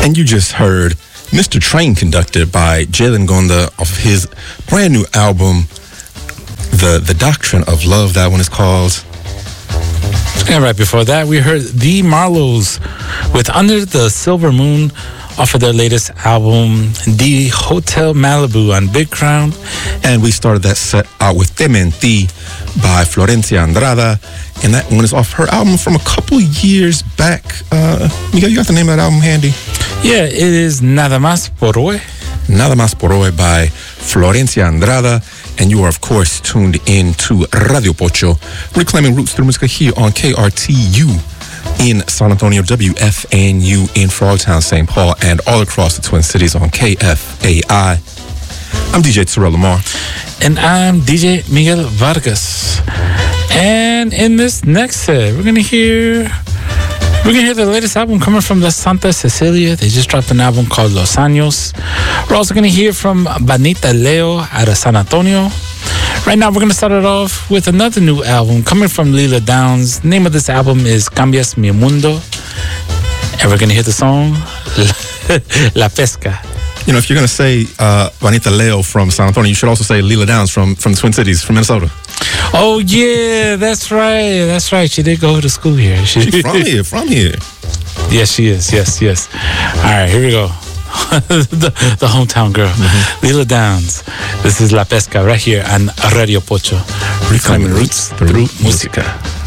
And you just heard Mr. Train Conductor by Jalen Gonda off his brand new album, The Doctrine of Love, that one is called. And right before that, we heard The Marlows with Under the Silver Moon off of their latest album, The Hotel Malibu on Big Crown. And we started that set out with Te Mentí by Florencia Andrada. And that one is off her album from a couple years back. Miguel, you got the name of that album handy? Yeah, it is Nada Más Por Hoy. Nada Más Por Hoy by Florencia Andrada. And you are, of course, tuned in to Radio Pocho, reclaiming roots through music here on KRTU in San Antonio, WFNU in Frogtown, St. Paul, and all across the Twin Cities on KFAI. I'm DJ Terrell Lamar. And I'm DJ Miguel Vargas. And in this next set, we're gonna hear the latest album coming from the Santa Cecilia. They just dropped an album called Los Años. We're also gonna hear from Vanita Leo out of San Antonio. Right now, we're gonna start it off with another new album coming from Lila Downs. The name of this album is Cambias Mi Mundo. And we're gonna hear the song La Pesca. You know, if you're going to say Vanita Leo from San Antonio, you should also say Lila Downs from Twin Cities, from Minnesota. Oh, yeah, that's right. That's right. She did go to school here. She's from here. Yes, she is. Yes. All right, here we go. the hometown girl, Lila Downs. This is La Pesca right here on Radio Pocho. Reclaiming roots through música.